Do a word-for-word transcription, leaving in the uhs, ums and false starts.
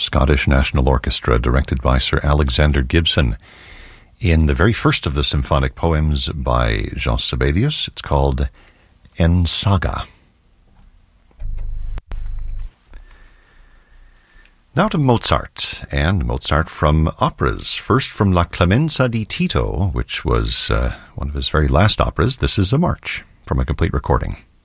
Scottish National Orchestra, directed by Sir Alexander Gibson, in the very first of the symphonic poems by Jean Sibelius. It's called En Saga. Now to Mozart, and Mozart from operas. First from La Clemenza di Tito, which was uh, one of his very last operas. This is a march from a complete recording.